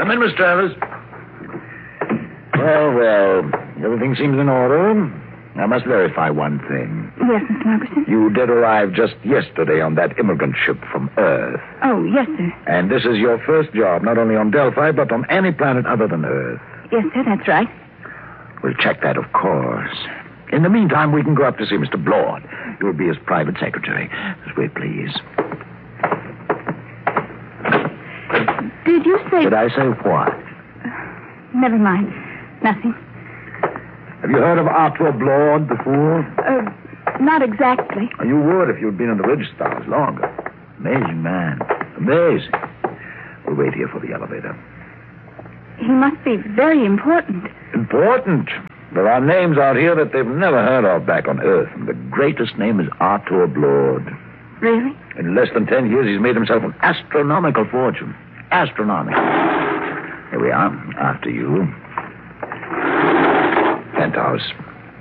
Come in, Miss Travers. Well. Everything seems in order. I must verify one thing. Yes, Mr. Robertson? You did arrive just yesterday on that immigrant ship from Earth. Oh, yes, sir. And this is your first job, not only on Delphi, but on any planet other than Earth. Yes, sir, that's right. We'll check that, of course. In the meantime, we can go up to see Mr. Blord. You'll be his private secretary. Just wait, please. Did you say... Did I say what? Never mind. Nothing. Have you heard of Arthur Blord before? Not exactly. You would if you'd been in the Ridgestars longer. Amazing man. Amazing. We'll wait here for the elevator. He must be very important. Important? There are names out here that they've never heard of back on Earth, and the greatest name is Arthur Blord. Really? In less than 10 years, he's made himself an astronomical fortune. Astronomical. Here we are, after you. Penthouse.